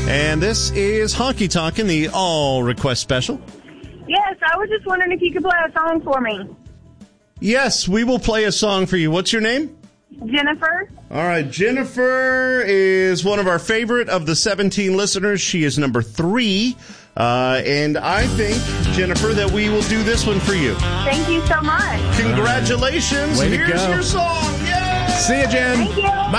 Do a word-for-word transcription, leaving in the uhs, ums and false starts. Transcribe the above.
And this is Honky Tonkin', the all-request special. Yes, I was just wondering if you could play a song for me. Yes, we will play a song for you. What's your name? Jennifer. All right, Jennifer is one of our favorite of the seventeen listeners. She is number three. Uh, and I think, Jennifer, that we will do this one for you. Thank you so much. Congratulations. Way to Here's go. your song. Yay! See you, Jen. Thank you.